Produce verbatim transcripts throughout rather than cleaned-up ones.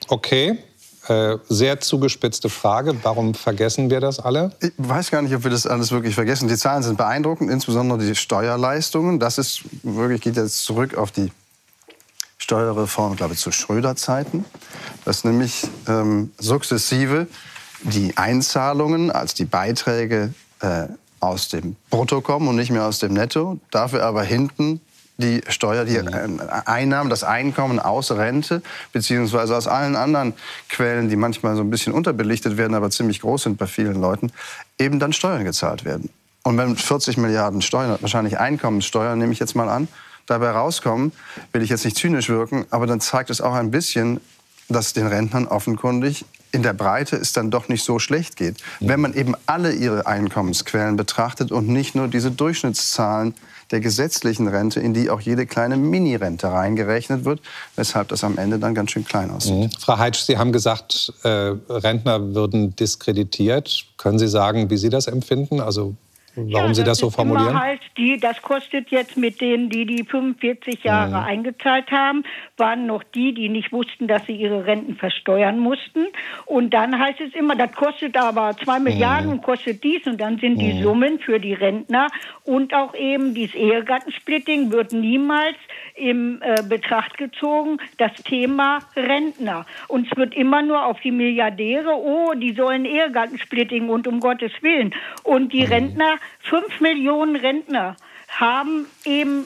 Okay. Äh, sehr zugespitzte Frage. Warum vergessen wir das alle? Ich weiß gar nicht, ob wir das alles wirklich vergessen. Die Zahlen sind beeindruckend, insbesondere die Steuerleistungen. Das ist wirklich, geht jetzt zurück auf die Steuerreform, glaube ich, zu Schröder-Zeiten. Dass nämlich ähm, sukzessive die Einzahlungen als die Beiträge äh, aus dem Brutto kommen und nicht mehr aus dem Netto. Dafür aber hinten die Steuer, die Einnahmen, das Einkommen aus Rente, beziehungsweise aus allen anderen Quellen, die manchmal so ein bisschen unterbelichtet werden, aber ziemlich groß sind bei vielen Leuten, eben dann Steuern gezahlt werden. Und wenn vierzig Milliarden Steuern, wahrscheinlich Einkommenssteuern, nehme ich jetzt mal an, dabei rauskommen, will ich jetzt nicht zynisch wirken, aber dann zeigt es auch ein bisschen, dass den Rentnern offenkundig in der Breite es dann doch nicht so schlecht geht. Ja. Wenn man eben alle ihre Einkommensquellen betrachtet und nicht nur diese Durchschnittszahlen der gesetzlichen Rente, in die auch jede kleine Mini-Rente reingerechnet wird, weshalb das am Ende dann ganz schön klein aussieht. Mhm. Frau Heitsch, Sie haben gesagt, äh, Rentner würden diskreditiert. Können Sie sagen, wie Sie das empfinden? Also warum ja, Sie das das so formulieren? Immer halt die, das kostet jetzt mit denen, die die fünfundvierzig Jahre mhm. eingezahlt haben, waren noch die, die nicht wussten, dass sie ihre Renten versteuern mussten. Und dann heißt es immer, das kostet aber zwei Milliarden und kostet dies. Und dann sind mhm. die Summen für die Rentner und auch eben dieses Ehegattensplitting wird niemals in äh, Betracht gezogen, das Thema Rentner. Und es wird immer nur auf die Milliardäre, oh, die sollen Ehegattensplitting und um Gottes Willen. Und die mhm. Rentner, fünf Millionen Rentner haben eben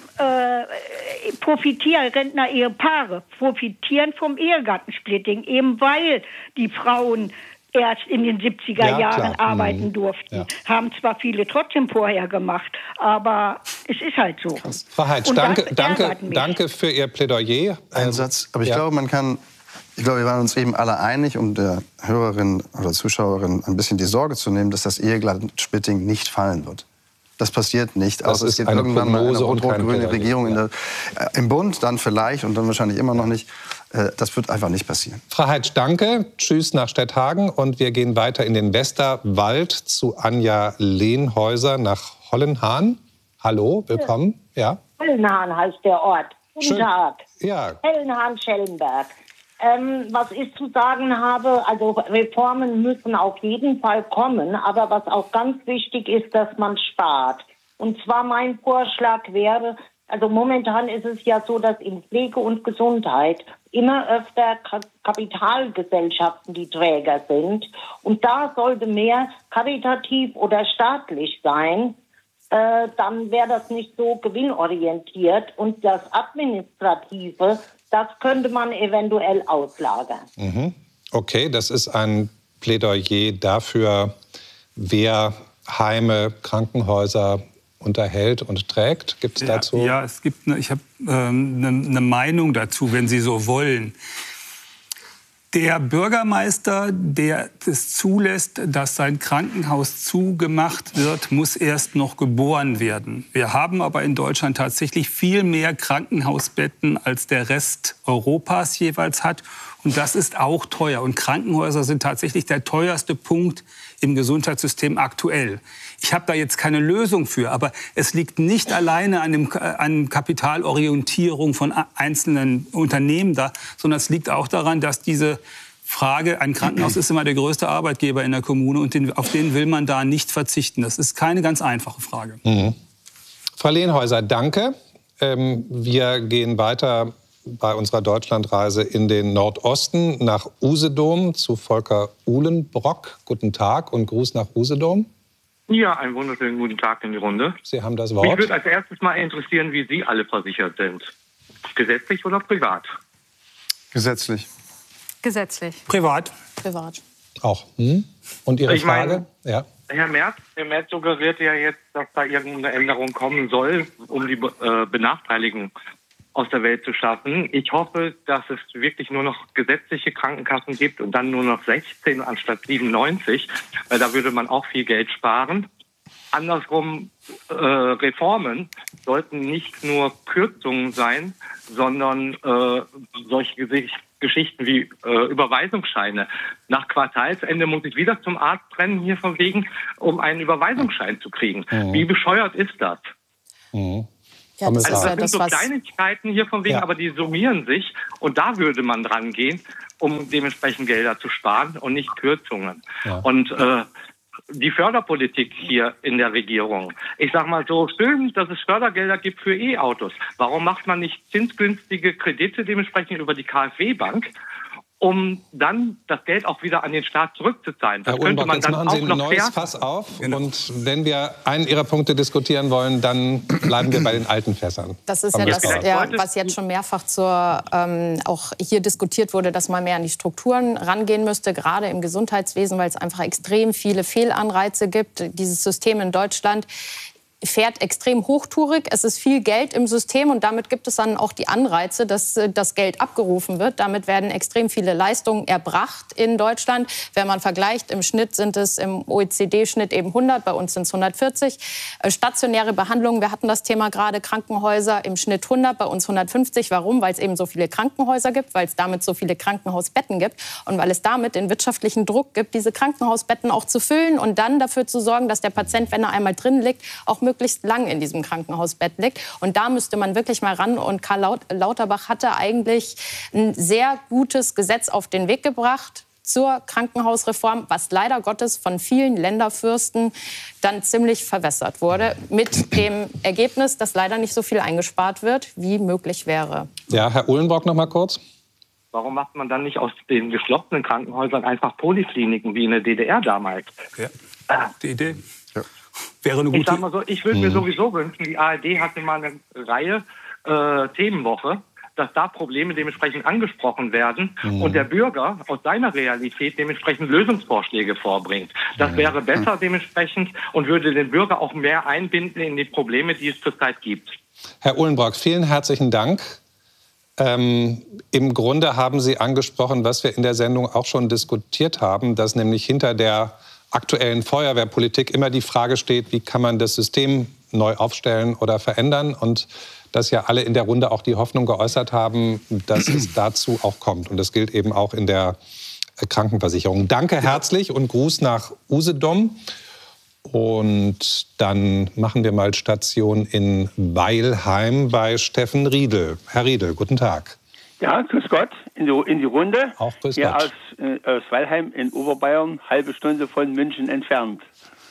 äh, profitieren, Rentner-Ehepaare profitieren vom Ehegattensplitting, eben weil die Frauen erst in den siebziger ja, Jahren klar. arbeiten mhm. durften. Ja. Haben zwar viele trotzdem vorher gemacht, aber es ist halt so. Krass. Frau Heitsch, danke, danke, danke für Ihr Plädoyer. Ein Satz, aber ich ja. glaube, man kann, ich glaube, wir waren uns eben alle einig, um der Hörerin oder Zuschauerin ein bisschen die Sorge zu nehmen, dass das Ehegattensplitting nicht fallen wird. Das passiert nicht, außer es gibt irgendwann Prognose mal eine rot-rot-grüne Regierung in der, äh, im Bund, dann vielleicht und dann wahrscheinlich immer noch nicht. Äh, das wird einfach nicht passieren. Frau Heitsch, danke. Tschüss nach Stetthagen. Und wir gehen weiter in den Westerwald zu Anja Lehnhäuser nach Hollenhahn. Hallo, willkommen. Ja. Hollenhahn heißt der Ort. Guten Schön. Tag. Ja. Hollenhahn-Schellenberg. Ähm, was ich zu sagen habe, also Reformen müssen auf jeden Fall kommen, aber was auch ganz wichtig ist, dass man spart. Und zwar mein Vorschlag wäre, also momentan ist es ja so, dass in Pflege und Gesundheit immer öfter Kapitalgesellschaften die Träger sind. Und da sollte mehr karitativ oder staatlich sein. Äh, dann wäre das nicht so gewinnorientiert. Und das Administrative, das könnte man eventuell auslagern. Mhm. Okay, das ist ein Plädoyer dafür, wer Heime, Krankenhäuser unterhält und trägt. Gibt es ja, dazu? Ja, es gibt eine, ich habe ähm, eine, eine Meinung dazu, wenn Sie so wollen. Der Bürgermeister, der es zulässt, dass sein Krankenhaus zugemacht wird, muss erst noch geboren werden. Wir haben aber in Deutschland tatsächlich viel mehr Krankenhausbetten, als der Rest Europas jeweils hat. Und das ist auch teuer. Und Krankenhäuser sind tatsächlich der teuerste Punkt im Gesundheitssystem aktuell. Ich habe da jetzt keine Lösung für, aber es liegt nicht alleine an, dem, an Kapitalorientierung von einzelnen Unternehmen da, sondern es liegt auch daran, dass diese Frage, ein Krankenhaus ist immer der größte Arbeitgeber in der Kommune und den, auf den will man da nicht verzichten. Das ist keine ganz einfache Frage. Mhm. Frau Lehnhäuser, danke. Ähm, wir gehen weiter bei unserer Deutschlandreise in den Nordosten nach Usedom zu Volker Uhlenbrock. Guten Tag und Gruß nach Usedom. Ja, einen wunderschönen guten Tag in die Runde. Sie haben das Wort. Mich würde als erstes mal interessieren, wie Sie alle versichert sind. Gesetzlich oder privat? Gesetzlich. Gesetzlich. Privat. Privat. Auch. Hm? Und Ihre ich Frage? Meine, ja. Herr Merz, Herr Merz suggeriert ja jetzt, dass da irgendeine Änderung kommen soll, um die äh, Benachteiligung aus der Welt zu schaffen. Ich hoffe, dass es wirklich nur noch gesetzliche Krankenkassen gibt und dann nur noch sechzehn anstatt siebenundneunzig, weil da würde man auch viel Geld sparen. Andersrum, äh, Reformen sollten nicht nur Kürzungen sein, sondern äh, solche Gesicht Geschichten wie äh, Überweisungsscheine. Nach Quartalsende muss ich wieder zum Arzt rennen, hier von wegen, um einen Überweisungsschein zu kriegen. Mhm. Wie bescheuert ist das? Mhm. Ja, das, also das ja sind das, so was Kleinigkeiten hier von wegen, ja. aber die summieren sich. Und da würde man dran gehen, um dementsprechend Gelder zu sparen und nicht Kürzungen. Ja. Und äh, die Förderpolitik hier in der Regierung. Ich sage mal so, schön, dass es Fördergelder gibt für E-Autos. Warum macht man nicht zinsgünstige Kredite dementsprechend über die KfW-Bank, um dann das Geld auch wieder an den Staat zurückzuzahlen? Das Herr könnte Uhlenbrock, man jetzt dann machen auch Sie ein noch neues fair Fass auf. Genau. Und wenn wir einen Ihrer Punkte diskutieren wollen, dann bleiben wir bei den alten Fässern. Das ist ja das, ja, was jetzt schon mehrfach zur, ähm, auch hier diskutiert wurde, dass man mehr an die Strukturen rangehen müsste, gerade im Gesundheitswesen, weil es einfach extrem viele Fehlanreize gibt. Dieses System in Deutschland fährt extrem hochtourig. Es ist viel Geld im System und damit gibt es dann auch die Anreize, dass das Geld abgerufen wird. Damit werden extrem viele Leistungen erbracht in Deutschland. Wenn man vergleicht, im Schnitt sind es im O E C D-Schnitt eben hundert, bei uns sind es hundertvierzig. Stationäre Behandlungen, wir hatten das Thema gerade, Krankenhäuser im Schnitt hundert, bei uns hundertfünfzig. Warum? Weil es eben so viele Krankenhäuser gibt, weil es damit so viele Krankenhausbetten gibt und weil es damit den wirtschaftlichen Druck gibt, diese Krankenhausbetten auch zu füllen und dann dafür zu sorgen, dass der Patient, wenn er einmal drin liegt, auch möglichst lang in diesem Krankenhausbett liegt. Und da müsste man wirklich mal ran. Und Karl Lauterbach hatte eigentlich ein sehr gutes Gesetz auf den Weg gebracht zur Krankenhausreform, was leider Gottes von vielen Länderfürsten dann ziemlich verwässert wurde, mit dem Ergebnis, dass leider nicht so viel eingespart wird, wie möglich wäre. Ja, Herr Uhlenbrock noch mal kurz. Warum macht man dann nicht aus den geschlossenen Krankenhäusern einfach Polikliniken wie in der D D R damals? Ja, die Idee. Ja. Wäre eine gute ich sag mal so, ich würde mir sowieso wünschen, die A R D hatte mal eine Reihe äh, Themenwoche, dass da Probleme dementsprechend angesprochen werden mhm. und der Bürger aus seiner Realität dementsprechend Lösungsvorschläge vorbringt. Das wäre besser dementsprechend und würde den Bürger auch mehr einbinden in die Probleme, die es zurzeit gibt. Herr Uhlenbrock, vielen herzlichen Dank. Ähm, Im Grunde haben Sie angesprochen, was wir in der Sendung auch schon diskutiert haben, dass nämlich hinter der aktuellen Feuerwehrpolitik immer die Frage steht, wie kann man das System neu aufstellen oder verändern und dass ja alle in der Runde auch die Hoffnung geäußert haben, dass es dazu auch kommt. Und das gilt eben auch in der Krankenversicherung. Danke herzlich und Gruß nach Usedom. Und dann machen wir mal Station in Weilheim bei Steffen Riedel. Herr Riedel, guten Tag. Ja, grüß Gott, in die, in die Runde. Auch grüß Hier Gott. Aus, äh, aus Weilheim in Oberbayern, halbe Stunde von München entfernt.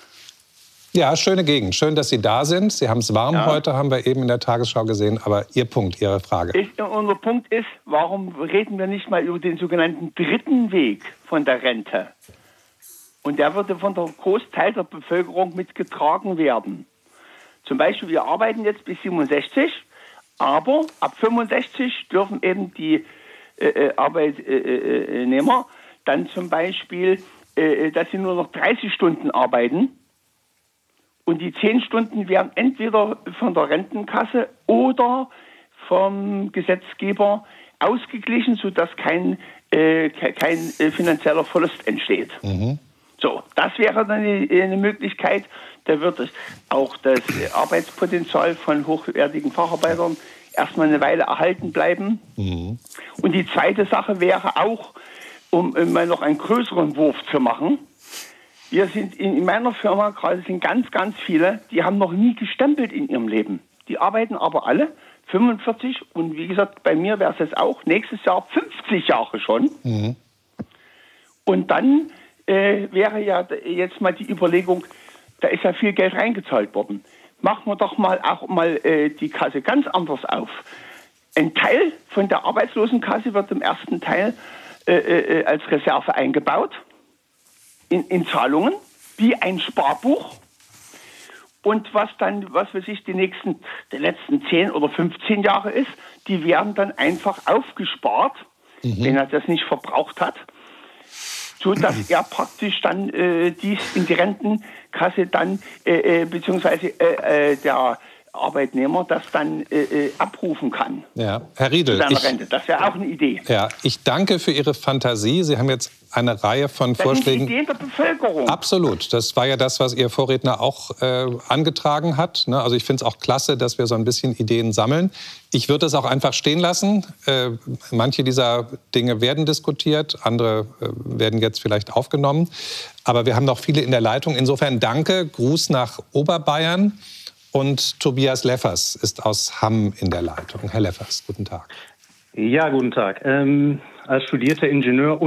Ja, schöne Gegend. Schön, dass Sie da sind. Sie haben es warm ja. heute, haben wir eben in der Tagesschau gesehen. Aber Ihr Punkt, Ihre Frage. Ich, unser Punkt ist, warum reden wir nicht mal über den sogenannten dritten Weg von der Rente? Und der würde von der Großteil der Bevölkerung mitgetragen werden. Zum Beispiel, wir arbeiten jetzt bis siebenundsechzig. Aber ab fünfundsechzig dürfen eben die äh, Arbeitnehmer dann zum Beispiel, äh, dass sie nur noch dreißig Stunden arbeiten. Und die zehn Stunden werden entweder von der Rentenkasse oder vom Gesetzgeber ausgeglichen, sodass kein, äh, kein äh, finanzieller Verlust entsteht. Mhm. So, das wäre dann eine, eine Möglichkeit. Da wird es auch das Arbeitspotenzial von hochwertigen Facharbeitern erstmal eine Weile erhalten bleiben. Mhm. Und die zweite Sache wäre auch, um mal noch einen größeren Wurf zu machen. Wir sind in, in meiner Firma, gerade sind ganz, ganz viele, die haben noch nie gestempelt in ihrem Leben. Die arbeiten aber alle fünfundvierzig und wie gesagt, bei mir wäre es jetzt auch nächstes Jahr fünfzig Jahre schon. Mhm. Und dann äh, wäre ja jetzt mal die Überlegung, da ist ja viel Geld reingezahlt worden. Machen wir doch mal auch mal äh, die Kasse ganz anders auf. Ein Teil von der Arbeitslosenkasse wird im ersten Teil äh, äh, als Reserve eingebaut in, in Zahlungen, wie ein Sparbuch. Und was dann, was weiß ich, die nächsten, die letzten zehn oder fünfzehn Jahre ist, die werden dann einfach aufgespart, mhm. wenn er das nicht verbraucht hat, so dass er praktisch dann äh, dies in die Rentenkasse dann, äh, äh, beziehungsweise äh, äh, der Arbeitnehmer das dann äh, abrufen kann. Ja, Herr Riedel, ich, Rente. Das wäre auch eine Idee. Ja, ich danke für Ihre Fantasie. Sie haben jetzt eine Reihe von das Vorschlägen. Sind Ideen der Bevölkerung. Absolut. Das war ja das, was Ihr Vorredner auch äh, angetragen hat. Ne? Also ich finde es auch klasse, dass wir so ein bisschen Ideen sammeln. Ich würde es auch einfach stehen lassen. Äh, manche dieser Dinge werden diskutiert, andere äh, werden jetzt vielleicht aufgenommen. Aber wir haben noch viele in der Leitung. Insofern danke, Gruß nach Oberbayern. Und Tobias Leffers ist aus Hamm in der Leitung. Herr Leffers, guten Tag. Ja, guten Tag. Ähm, als studierter Ingenieur